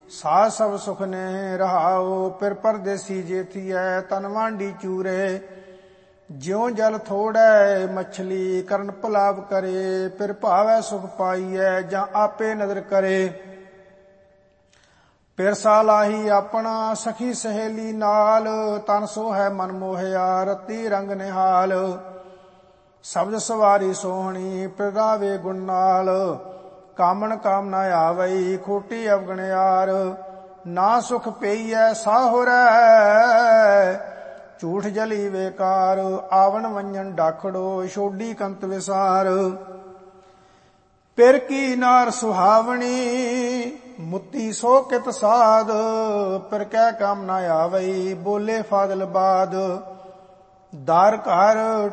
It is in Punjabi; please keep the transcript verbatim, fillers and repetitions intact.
ਸਾਧ ਸਭ ਸੁਖ ਨੇ ਰਹਾਓ। ਫਿਰ ਪਰਦੇਸੀ ਜੇਥੀਐ ਤਨ ਵਾਂਡੀ ਚੂਰੇ। ਜਿਉ ਜਲ ਥੋੜੈ ਮਛਲੀ ਕਰਨ ਭਲਾਵ ਕਰੇ। ਫਿਰ ਭਾਵੈ ਸੁਖ ਪਾਈਐ ਜਾਂ ਆਪੇ ਨਦਰ ਕਰੇ। ਫਿਰ ਸਾਲਾਹੀ ਆਪਣਾ ਸਖੀ ਸਹੇਲੀ ਨਾਲ। ਤਨ ਸੋ ਹੈ ਮਨ ਮੋਹਿਆ ਰਤੀ ਰੰਗ ਨਿਹਾਲ। ਸ਼ਬਦ ਸਵਾਰੀ ਸੋਹਣੀ ਪ੍ਰਗਾਵੇ ਗੁਣ ਨਾਲ। ਕਾਮਣ ਕਾਮਨਾ ਆਵਈ ਖੋਟੀ ਅਵਗਣਿਆਰ। ਨਾ ਸੁਖ ਪਈਐ ਸਾਹੁਰੈ ਝੂਠ ਜਲੀ ਵੇਕਾਰ। ਆਵਣ ਵੰਜਨ ਡਾਖੜੋ ਛੋਡੀ ਕੰਤ ਵਿਸਾਰ। ਪਿਰ ਕੀ ਨਾਰ ਸੁਹਾਵਣੀ ਮੁੱਤੀ ਸੋ ਕਿਤ ਸਾਧ। ਪਿਰ ਕੈ ਕਾਮਨਾ ਆਵਈ ਬੋਲੇ ਫਾਦਲ ਬਾਦ। ਦਰ ਘਰ